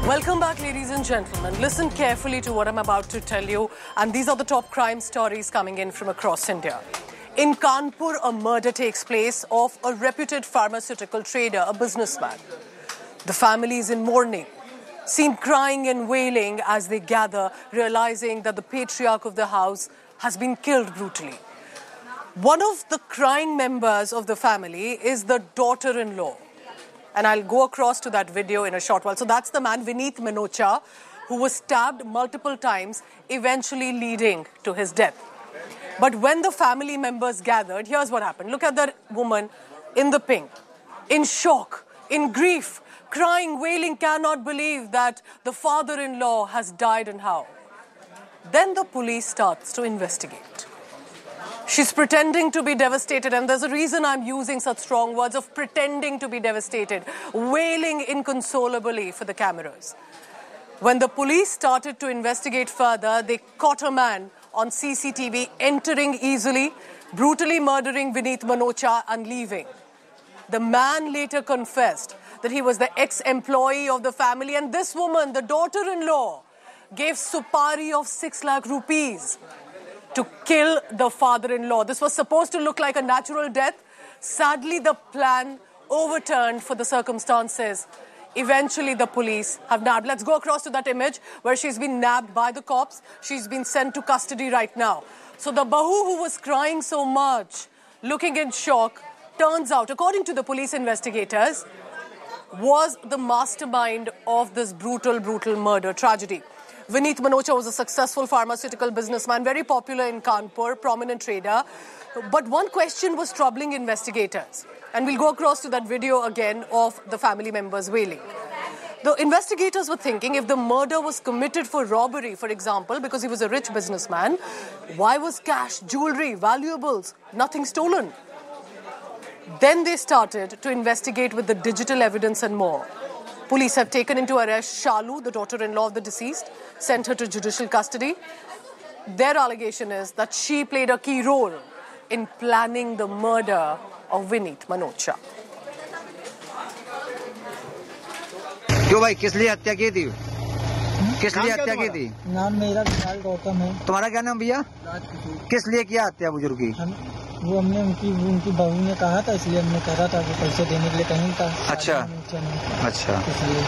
Welcome back, ladies and gentlemen. Listen carefully to what I'm about to tell you, and these are the top crime stories coming in from across India. In Kanpur, a murder takes place of a reputed pharmaceutical trader, a businessman. The family is in mourning, seen crying and wailing as they gather, realizing that the patriarch of the house has been killed brutally. One of the crying members of the family is the daughter-in-law. And I'll go across to that video in a short while. So that's the man, Vineet Manocha, who was stabbed multiple times, eventually leading to his death. But when the family members gathered, here's what happened. Look at that woman in the pink, in shock, in grief, crying, wailing, cannot believe that the father-in-law has died and how. Then the police starts to investigate. She's pretending to be devastated, and there's a reason I'm using such strong words of pretending to be devastated, wailing inconsolably for the cameras. When the police started to investigate further, they caught a man on CCTV entering easily, brutally murdering Vineet Manocha and leaving. The man later confessed that he was the ex-employee of the family, and this woman, the daughter-in-law, gave supari of 6 lakh rupees to kill the father-in-law. This was supposed to look like a natural death. Sadly, the plan overturned for the circumstances. Eventually, the police have nabbed. Let's go across to that image where she's been nabbed by the cops. She's been sent to custody right now. So the bahu who was crying so much, looking in shock, turns out, according to the police investigators, was the mastermind of this brutal murder tragedy. Vineet Manocha was a successful pharmaceutical businessman, very popular in Kanpur, prominent trader. But one question was troubling investigators. And we'll go across to that video again of the family members wailing. The investigators were thinking if the murder was committed for robbery, for example, because he was a rich businessman, why was cash, jewelry, valuables, nothing stolen? Then they started to investigate with the digital evidence and more. Police have taken into arrest Shalu, the daughter-in-law of the deceased, sent her to judicial custody. Their allegation is that she played a key role in planning the murder of Vineet Manocha. क्यों भाई, किस लिए हत्या की थी? किस लिए हत्या की थी? नाम मेरा विशाल गौतम है। तुम्हारा क्या नाम भैया? किस लिए किया हत्या बुजुर्ग की? वो हमने उनकी बहू ने कहा था, इसलिए हमने कहा था कि पैसे देने के लिए कहीं था। अच्छा।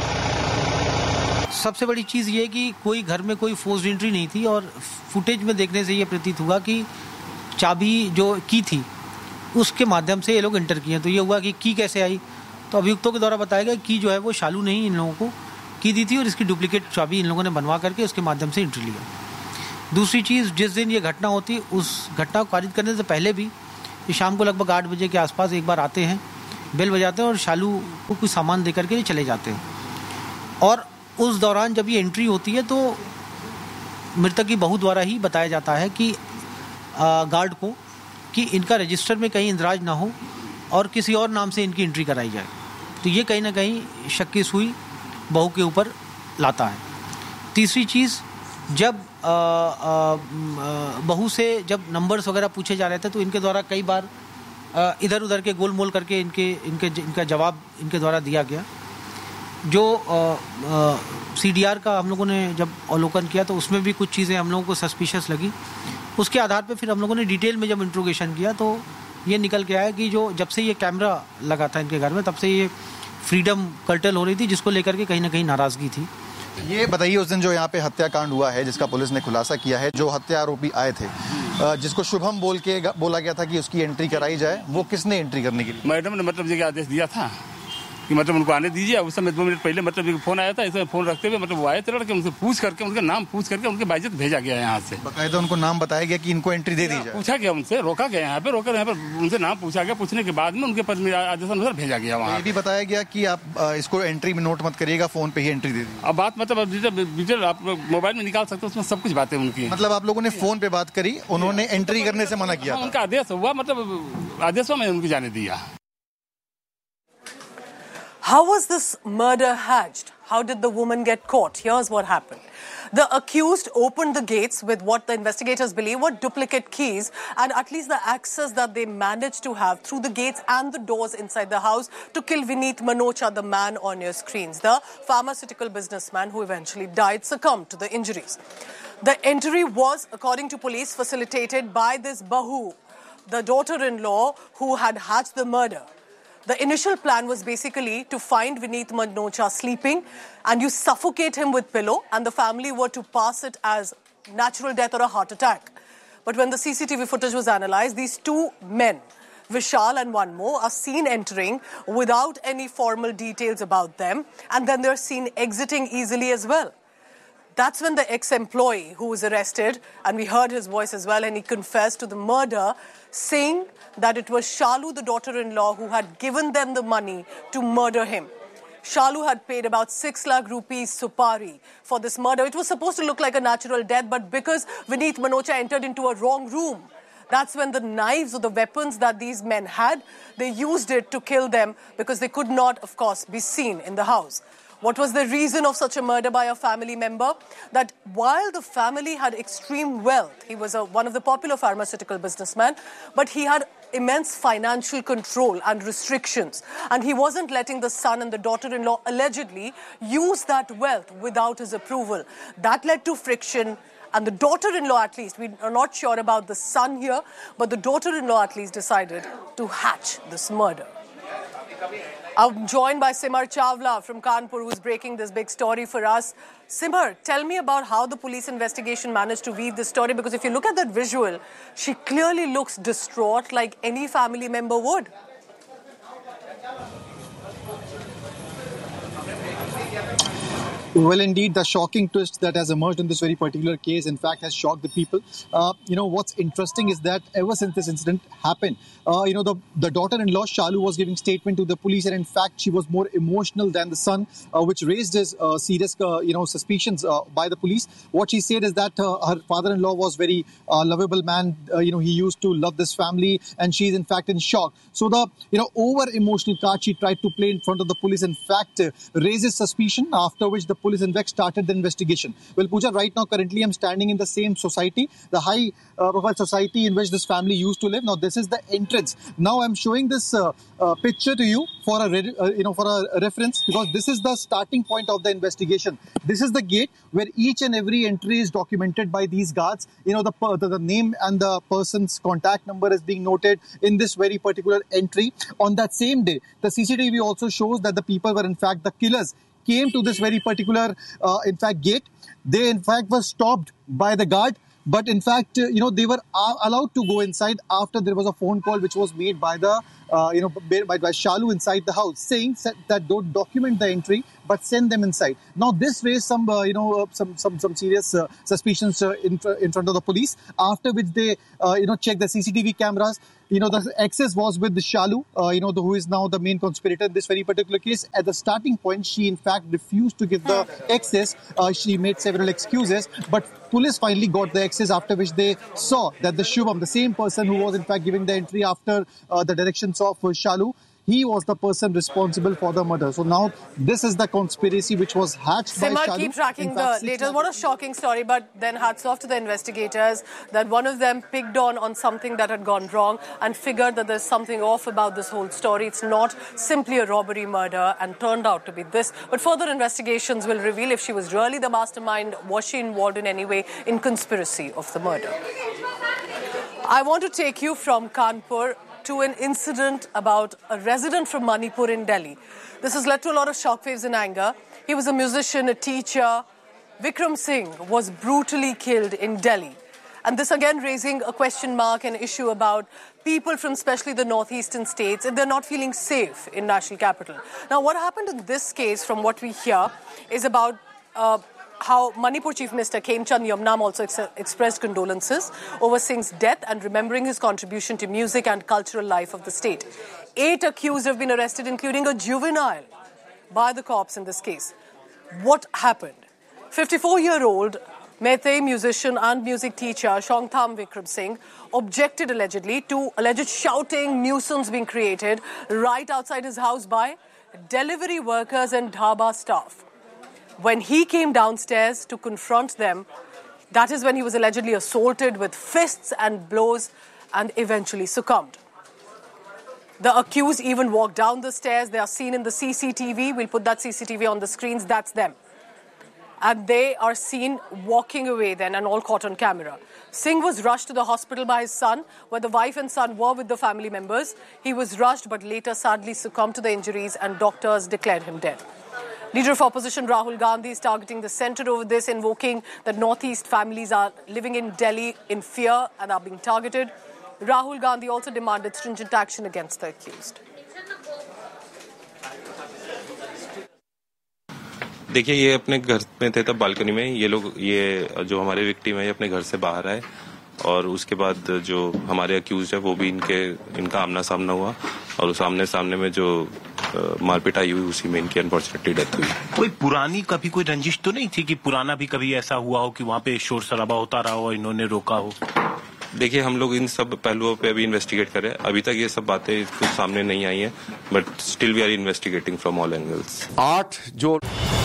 सबसे बड़ी चीज़ ये कि कोई घर में कोई फोर्स्ड एंट्री नहीं थी और फुटेज में देखने से ये प्रतीत हुआ कि चाबी जो की थी उसके माध्यम से ये लोग एंटर किए। तो ये हुआ कि की कैसे आई, तो अभियुक्तों के द्वारा बताया गया की जो है वो शालू ने ही इन लोगों को की दी थी और इसकी डुप्लीकेट चाबी इन लोगों ने बनवा करके उसके माध्यम से एंट्री लिया। दूसरी चीज़, जिस दिन ये घटना होती उस घटना को कारित करने से पहले भी ये शाम को लगभग 8 बजे के आसपास एक बार आते हैं, बेल बजाते हैं और शालू को कुछ सामान दे करके चले जाते हैं। और उस दौरान जब ये एंट्री होती है तो मृतक की बहू द्वारा ही बताया जाता है कि गार्ड को कि इनका रजिस्टर में कहीं इंदराज ना हो और किसी और नाम से इनकी एंट्री कराई जाए। तो ये कहीं ना कहीं शक की सुई बहू के ऊपर लाता है। तीसरी चीज़, जब बहू से जब नंबर्स वगैरह पूछे जा रहे थे तो इनके द्वारा कई बार इधर उधर के गोलमोल करके इनका जवाब इनके द्वारा दिया गया। जो CDR का हम लोगों ने जब अवलोकन किया तो उसमें भी कुछ चीज़ें हम लोगों को सस्पिशियस लगी। उसके आधार पे फिर हम लोगों ने डिटेल में जब इंट्रोगेशन किया तो ये निकल के आया कि जो जब से ये कैमरा लगा था इनके घर में तब से ये फ्रीडम कर्टल हो रही थी, जिसको लेकर के कहीं ना कहीं नाराज़गी थी। ये बताइए, उस दिन जो यहाँ पे हत्याकांड हुआ है जिसका पुलिस ने खुलासा किया है, जो हत्या आरोपी आए थे जिसको शुभम बोला गया था कि उसकी एंट्री कराई जाए, वो किसने एंट्री करने के लिए? मैडम ने मतलब ये आदेश दिया था कि मतलब उनको आने दीजिए। उस समय 2 मिनट पहले मतलब फोन आया था, इसमें फोन रखते हुए मतलब वो आए थे लड़के, उनसे पूछ करके उनका नाम पूछ करके उनके बाइज्जत भेजा गया यहाँ से। बकायदा उनको नाम बताया गया कि इनको एंट्री दे दी जाए? पूछा गया उनसे, रोका गया यहाँ पर उनसे नाम पूछा गया। पूछने के बाद में उनके आदेशानुसार भेजा गया वहाँ। ये भी बताया गया कि आप इसको एंट्री में नोट मत करिएगा, फोन पे ही एंट्री दे दी। अब बात मतलब डिटेल आप मोबाइल में निकाल सकते हो, उसमें सब कुछ बातें उनकी। मतलब आप लोगों ने फोन पे बात करी, उन्होंने एंट्री करने से मना किया? उनका आदेश हुआ, मतलब आदेश में उनको जाने दिया। How was this murder hatched? How did the woman get caught? Here's what happened. The accused opened the gates with what the investigators believe were duplicate keys, and at least the access that they managed to have through the gates and the doors inside the house to kill Vineet Manocha, the man on your screens. The pharmaceutical businessman who eventually died succumbed to the injuries. The entry was, according to police, facilitated by this Bahu, the daughter-in-law who had hatched the murder. The initial plan was basically to find Vineet Manocha sleeping and you suffocate him with pillow, and the family were to pass it as natural death or a heart attack. But when the CCTV footage was analysed, these two men, Vishal and one more, are seen entering without any formal details about them, and then they're seen exiting easily as well. That's when the ex-employee who was arrested, and we heard his voice as well, and he confessed to the murder, saying that it was Shalu, the daughter-in-law, who had given them the money to murder him. Shalu had paid about 6 lakh rupees supari for this murder. It was supposed to look like a natural death, but because Vineet Manocha entered into a wrong room, that's when the knives or the weapons that these men had, they used it to kill them because they could not, of course, be seen in the house. What was the reason of such a murder by a family member? That while the family had extreme wealth, he was one of the popular pharmaceutical businessmen, but he had immense financial control and restrictions. And he wasn't letting the son and the daughter-in-law allegedly use that wealth without his approval. That led to friction. And the daughter-in-law, at least, we are not sure about the son here, but the daughter-in-law at least decided to hatch this murder. I'm joined by Simar Chawla from Kanpur, who's breaking this big story for us. Simar, tell me about how the police investigation managed to weave this story, because if you look at that visual, she clearly looks distraught like any family member would. Well, indeed, the shocking twist that has emerged in this very particular case, in fact, has shocked the people. What's interesting is that ever since this incident happened, the daughter-in-law, Shalu, was giving statement to the police, and in fact, she was more emotional than the son, which raised his serious, suspicions by the police. What she said is that her father-in-law was very lovable man. He used to love this family, and she's in fact in shock. So the, over-emotional card she tried to play in front of the police, in fact, raises suspicion, after which the police in fact started the investigation. Well, Pooja, right now, currently I'm standing in the same society, the high-profile society in which this family used to live. Now, this is the entrance. Now, I'm showing this picture to you for a reference, because this is the starting point of the investigation. This is the gate where each and every entry is documented by these guards. The name and the person's contact number is being noted in this very particular entry. On that same day, the CCTV also shows that the people were in fact the killers came to this very particular, gate. They, in fact, were stopped by the guard. But, in fact, they were allowed to go inside after there was a phone call which was made by the, by Shalu inside the house, saying that don't document the entry, but send them inside. Now, this raised some, some serious suspicions in front of the police, after which they, checked the CCTV cameras. The access was with the Shalu, who is now the main conspirator in this very particular case. At the starting point, she in fact refused to give the access. She made several excuses, but police finally got the access, after which they saw that the Shubham, the same person who was in fact giving the entry after the directions of Shalu, he was the person responsible for the murder. So now this is the conspiracy which was hatched by Shalu. Simar, keep tracking the latest. What a shocking story, but then hats off to the investigators that one of them picked on something that had gone wrong and figured that there's something off about this whole story. It's not simply a robbery murder, and turned out to be this. But further investigations will reveal if she was really the mastermind. Was she involved in any way in conspiracy of the murder? I want to take you from Kanpur to an incident about a resident from Manipur in Delhi. This has led to a lot of shockwaves and anger. He was a musician, a teacher. Vikram Singh was brutally killed in Delhi. And this again raising a question mark, an issue about people from especially the northeastern states, if they're not feeling safe in national capital. Now, what happened in this case, from what we hear, is about how Manipur Chief Minister Khemchand Yomnam also expressed condolences over Singh's death and remembering his contribution to music and cultural life of the state. 8 accused have been arrested, including a juvenile, by the cops in this case. What happened? 54-year-old Meitei musician and music teacher Shongtham Vikram Singh objected allegedly to alleged shouting nuisance being created right outside his house by delivery workers and dhaba staff. When he came downstairs to confront them, that is when he was allegedly assaulted with fists and blows and eventually succumbed. The accused even walked down the stairs. They are seen in the CCTV. We'll put that CCTV on the screens. That's them. And they are seen walking away then, and all caught on camera. Singh was rushed to the hospital by his son, where the wife and son were with the family members. He was rushed but later sadly succumbed to the injuries and doctors declared him dead. Leader of opposition Rahul Gandhi is targeting the centre over this, invoking that Northeast families are living in Delhi in fear and are being targeted. Rahul Gandhi also demanded stringent action against the accused. देखिए, ये अपने घर में थे तब balcony में ये जो हमारे विक्टिम है ये अपने घर से बाहर आए और उसके बाद जो हमारे अक्यूज है वो भी इनका आमना सामना हुआ और उस आमने सामने में जो मारपीट आई हुई उसी में इनकी अनफॉर्चुनेटली डेथ हुई। कोई पुरानी कभी कोई रंजिश तो नहीं थी कि पुराना भी कभी ऐसा हुआ हो कि वहाँ पे शोर शराबा होता रहा हो, इन्होंने रोका हो? देखिए, हम लोग इन सब पहलुओं पे अभी इन्वेस्टिगेट कर रहे हैं। अभी तक ये सब बातें कुछ सामने नहीं आई हैं, but still we are investigating from all angles. 8 जो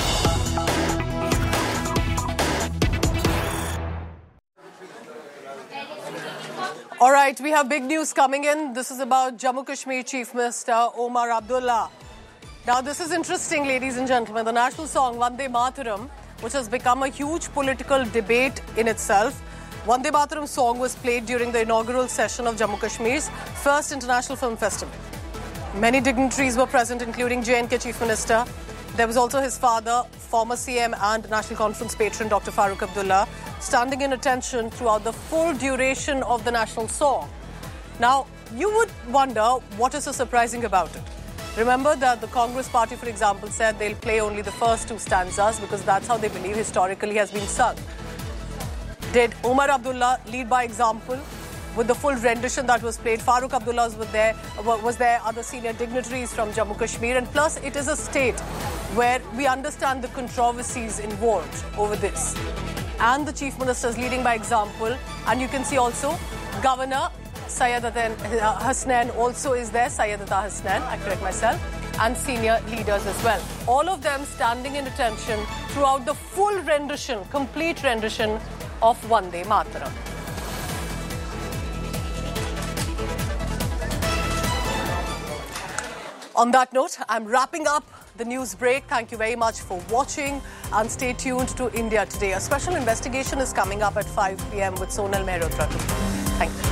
All right, we have big news coming in. This is about Jammu Kashmir Chief Minister Omar Abdullah. Now, this is interesting, ladies and gentlemen. The national song Vande Mataram, which has become a huge political debate in itself. Vande Mataram song was played during the inaugural session of Jammu Kashmir's first International Film Festival. Many dignitaries were present, including J&K Chief Minister. There was also his father, former CM and National Conference patron Dr. Farooq Abdullah, standing in attention throughout the full duration of the national song. Now, you would wonder what is so surprising about it. Remember that the Congress party, for example, said they'll play only the first 2 stanzas because that's how they believe historically has been sung. Did Omar Abdullah lead by example with the full rendition that was played? Farooq Abdullah was there, other senior dignitaries from Jammu Kashmir, and plus it is a state where we understand the controversies involved over this. And the Chief Minister is leading by example, and you can see also Governor Sayyidat Hasnain also is there, Sayyidat Hasnain, I correct myself, and senior leaders as well. All of them standing in attention throughout the full rendition, complete rendition of Vande Mataram. On that note, I'm wrapping up the news break. Thank you very much for watching and stay tuned to India Today. A special investigation is coming up at 5 p.m. with Sonal Mehrotra. Thank you.